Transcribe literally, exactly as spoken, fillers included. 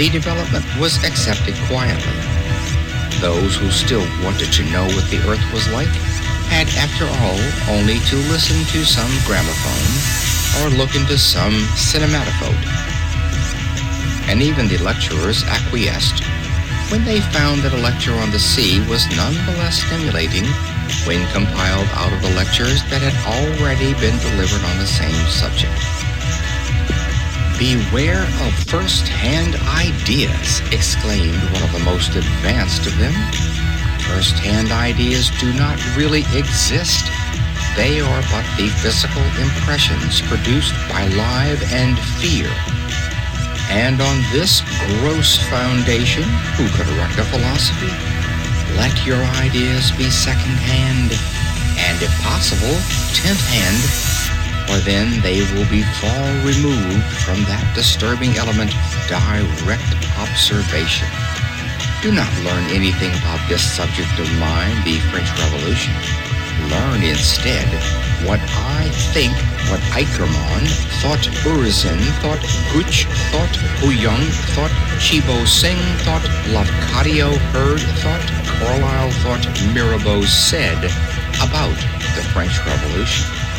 the development was accepted quietly. Those who still wanted to know what the Earth was like had, after all, only to listen to some gramophone or look into some cinematophote. And even the lecturers acquiesced when they found that a lecture on the sea was none the less stimulating when compiled out of the lectures that had already been delivered on the same subject. "Beware of first-hand ideas," exclaimed one of the most advanced of them. First-hand ideas do not really exist. They are but the physical impressions produced by live and fear. And on this gross foundation, who could erect a philosophy? Let your ideas be second-hand, and if possible, tenth-hand, for then they will be far removed from that disturbing element, direct observation. Do not learn anything about this subject of mine, the French Revolution. Learn instead what I think, what Eckermann thought, Urizen thought, Gooch thought, Huyung thought, Chibo Singh thought, Lafcadio Heard thought, Carlyle thought, Mirabeau said about the French Revolution.